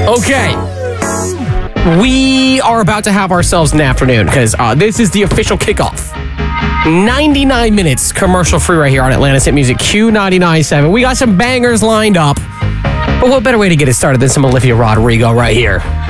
Okay. We are about to have ourselves an afternoon because this is the official kickoff. 99 minutes commercial free right here on Atlanta's Hit Music Q99.7. We got some bangers lined up. But what better way to get it started than some Olivia Rodrigo right here?